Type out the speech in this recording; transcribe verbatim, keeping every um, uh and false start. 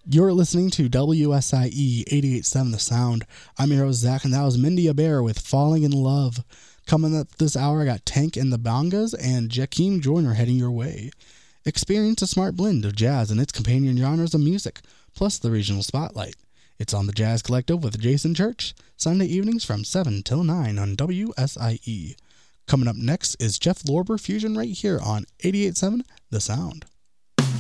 You're listening to W S I E eighty-eight point seven The Sound. I'm your host, Zach, and that was Mindy Bear with Falling in Love. Coming up this hour, I got Tank and the Bongas and Jakeem Joyner heading your way. Experience a smart blend of jazz and its companion genres of music, plus the regional spotlight. It's on the Jazz Collective with Jason Church, Sunday evenings from seven till nine on W S I E. Coming up next is Jeff Lorber Fusion right here on eighty-eight point seven The Sound.